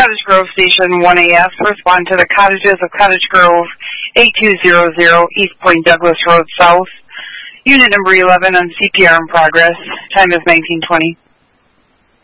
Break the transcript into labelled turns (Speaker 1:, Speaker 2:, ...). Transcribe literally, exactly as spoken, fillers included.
Speaker 1: Cottage Grove Station one A F. Respond to the cottages of Cottage Grove, eighty-two hundred East Point Douglas Road South. Unit number eleven on C P R in progress. Time is nineteen twenty.